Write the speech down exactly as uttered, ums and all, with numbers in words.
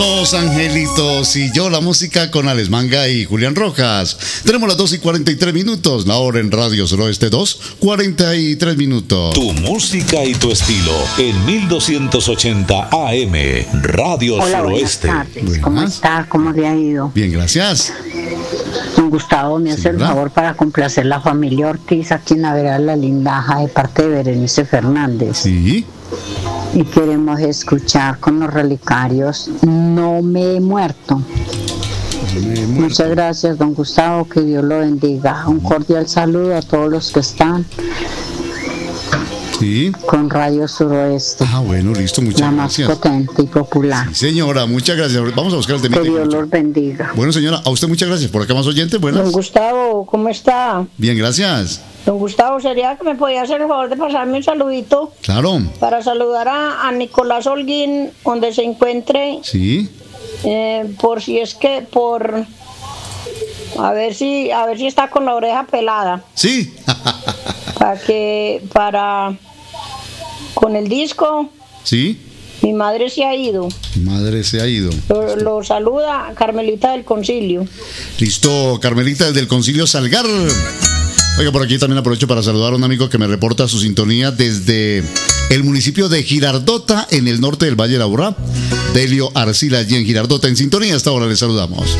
Los angelitos y yo, la música con Alex Manga y Julián Rojas. Tenemos las dos y cuarenta y tres minutos, la hora en Radio Suroeste dos, cuarenta y tres minutos. Tu música y tu estilo en mil doscientos ochenta A M, Radio Hola, Suroeste. Buenas tardes. Buenas. ¿Cómo está? ¿Cómo le ha ido? Bien, gracias. Don Gustavo, me hace el Señora. favor para complacer la familia Ortiz aquí en Naveral La Lindaja de parte de Berenice Fernández. Sí. Y queremos escuchar con los relicarios No me he muerto. Me he muerto. Muchas gracias, don Gustavo, que Dios lo bendiga. Un cordial saludo a todos los que están Sí. con Radio Suroeste, Ah, bueno, listo, muchas la más gracias. potente y popular. Sí, señora, muchas gracias. Vamos a buscar el tema. Que Dios los bendiga. Bueno, señora, a usted muchas gracias. Por acá más oyentes, buenas. Don Gustavo, ¿cómo está? Bien, gracias. Don Gustavo, ¿sería que me podía hacer el favor de pasarme un saludito Claro. para saludar a, a Nicolás Holguín, donde se encuentre, Sí. eh, por si es que, por... A ver si, a ver si está con la oreja pelada, Sí. para que, para... Con el disco, Sí. mi madre se ha ido. Madre se ha ido. Lo, lo saluda Carmelita del Concilio. Listo, Carmelita desde el Concilio Salgar. Oiga, por aquí también aprovecho para saludar a un amigo que me reporta su sintonía desde el municipio de Girardota, en el norte del Valle de Aburrá. Delio Arcila, allí en Girardota, en sintonía. Hasta ahora le saludamos.